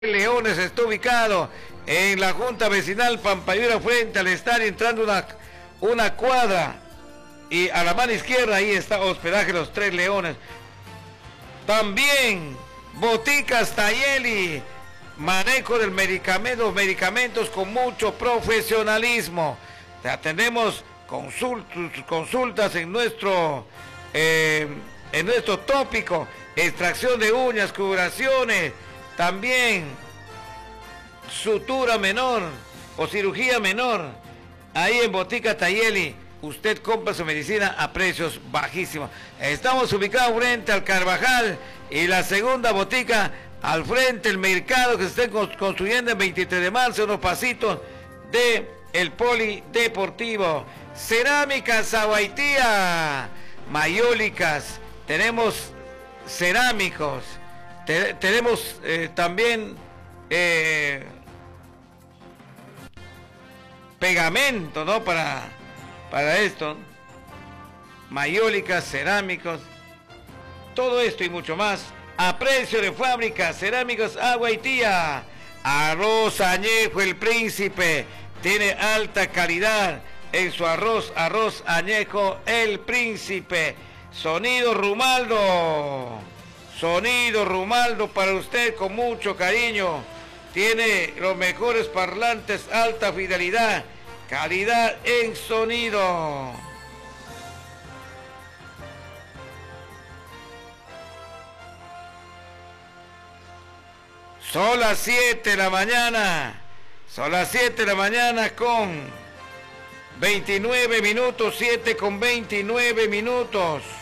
Leones está ubicado en la Junta Vecinal Pampayura, frente al estadio, entrando una cuadra, y a la mano izquierda ahí está hospedaje Los Tres Leones. También Boticas Tayeli, manejo del medicamento, medicamentos con mucho profesionalismo. Te atendemos consultas en nuestro tópico, extracción de uñas, curaciones, también sutura menor o cirugía menor. Ahí en Botica Tayeli usted compra su medicina a precios bajísimos. Estamos ubicados frente al Carvajal, y la segunda botica al frente del mercado que se está construyendo en 23 de marzo, unos pasitos de el polideportivo. Cerámicas Aguaitía, mayólicas, tenemos cerámicos, tenemos también pegamento, ¿no? Para esto, mayólicas, cerámicos, todo esto y mucho más a precio de fábrica. Cerámicos Aguaitía. Arroz añejo El Príncipe, tiene alta calidad en su arroz añejo El Príncipe. Sonido Rumaldo para usted con mucho cariño. Tiene los mejores parlantes, alta fidelidad, calidad en sonido. Son las 7 de la mañana. Son las 7 de la mañana con 29 minutos. 7 con 29 minutos.